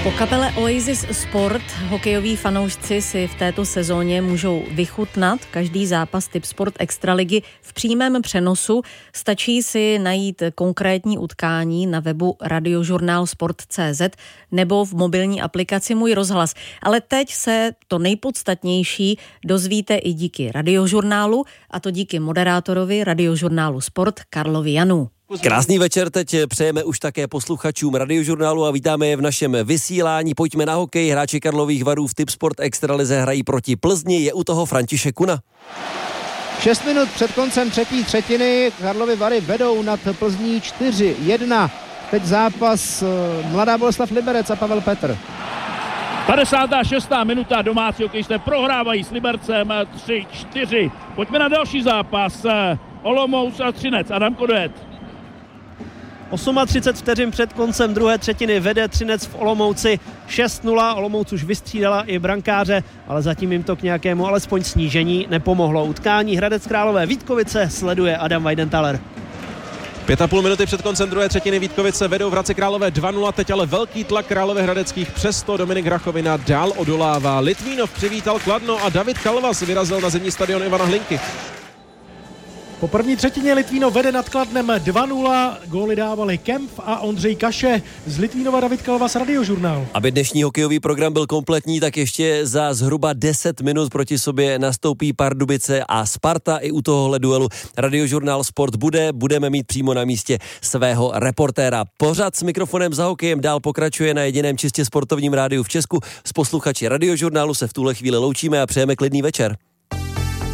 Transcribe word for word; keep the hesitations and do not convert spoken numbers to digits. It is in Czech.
Po kapele Oasis Sport hokejoví fanoušci si v této sezóně můžou vychutnat každý zápas Tipsport Extraligy v přímém přenosu. Stačí si najít konkrétní utkání na webu radiožurnál sport tečka cé zet nebo v mobilní aplikaci Můj rozhlas. Ale teď se to nejpodstatnější dozvíte i díky radiožurnálu, a to díky moderátorovi radiožurnálu Sport Karlovi Janu. Krásný večer teď přejeme už také posluchačům radiožurnálu a vítáme je v našem vysílání. Pojďme na hokej. Hráči Karlových Varů v Tipsport Extralize hrají proti Plzni. Je u toho František Kuna. Šest minut před koncem třetí třetiny Karlovy Vary vedou nad Plzní čtyři jedna. Teď zápas Mladá Boleslav Liberec a Pavel Petr. padesátá šestá minuta, domácí hokejisté prohrávají s Libercem tři čtyři. Pojďme na další zápas. Olomouc a Třinec. Adam Kodet. třicet osm vteřin před koncem druhé třetiny vede Třinec v Olomouci šest nula. Olomouc už vystřídala i brankáře, ale zatím jim to k nějakému alespoň snížení nepomohlo. Utkání Hradec Králové Vítkovice sleduje Adam Weidenthaler. Pět a půl minuty před koncem druhé třetiny Vítkovice vedou v Hradci Králové dva nula, teď ale velký tlak Královéhradeckých, přesto Dominik Rachovina dál odolává. Litvínov přivítal Kladno a David Kalvas vyrazil na zimní stadion Ivana Hlinky. Po první třetině Litvínov vede nad Kladnem dva nula, góly dávali Kempf a Ondřej Kaše. Z Litvínova David Kalvas, radiožurnál. Aby dnešní hokejový program byl kompletní, tak ještě za zhruba deset minut proti sobě nastoupí Pardubice a Sparta. I u tohohle duelu radiožurnál Sport bude, budeme mít přímo na místě svého reportéra. Pořad s mikrofonem za hokejem dál pokračuje na jediném čistě sportovním rádiu v Česku. S posluchači radiožurnálu se v tuhle chvíli loučíme a přejeme klidný večer.